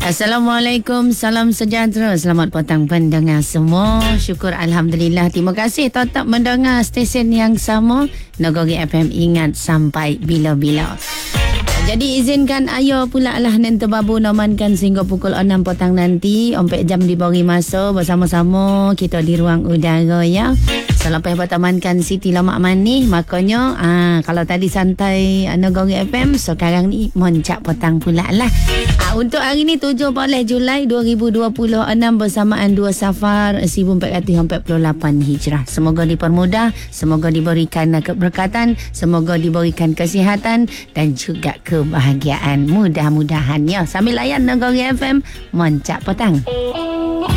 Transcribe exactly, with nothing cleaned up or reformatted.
Assalamualaikum, salam sejahtera. Selamat petang pendengar semua. Syukur Alhamdulillah. Terima kasih tetap mendengar stesen yang sama. Nagori F M, ingat sampai bila-bila. Jadi izinkan ayo pula lah nanti babu namankan sehingga pukul enam petang nanti. Empat jam diberi masa bersama-sama kita di ruang udara ya. Selepas bertemankan Siti Lemak Manis, makanya aa, kalau tadi santai Nagori F M, sekarang ni moncak petang pula lah. Aa, untuk hari ni tujuh belas Julai dua ribu dua puluh enam bersamaan dua Safar seribu empat ratus empat puluh lapan Hijrah. Semoga dipermudah, semoga diberikan keberkatan, semoga diberikan kesihatan dan juga kebahagiaan. Mudah-mudahan ya. Sambil layan Nagori F M, moncak petang.